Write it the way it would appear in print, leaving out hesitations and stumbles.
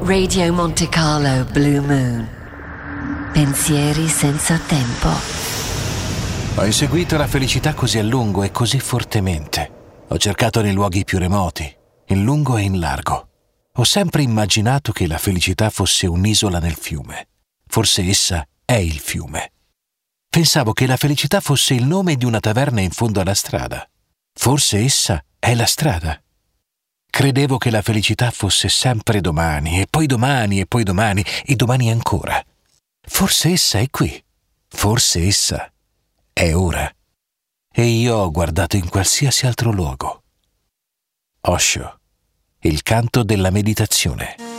Radio Monte Carlo Blue Moon. Pensieri senza tempo. Ho inseguito la felicità così a lungo e così fortemente. Ho cercato nei luoghi più remoti, in lungo e in largo. Ho sempre immaginato che la felicità fosse un'isola nel fiume. Forse essa è il fiume. Pensavo che la felicità fosse il nome di una taverna in fondo alla strada. Forse essa è la strada. Credevo che la felicità fosse sempre domani, e poi domani, e poi domani, e domani ancora. Forse essa è qui. Forse essa è ora. E io ho guardato in qualsiasi altro luogo. Osho, il canto della meditazione.